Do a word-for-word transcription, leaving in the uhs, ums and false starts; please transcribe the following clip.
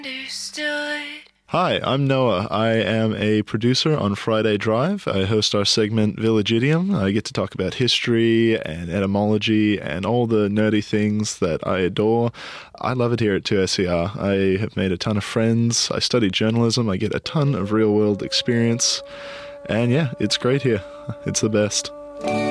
Understood. Hi, I'm Noah. I am a producer on Friday Drive. I host our segment Village Idiom. I get to talk about history and etymology and all the nerdy things that I adore. I love it here at two S E R. I have made a ton of friends. I study journalism. I get a ton of real-world experience. And yeah, it's great here. It's the best.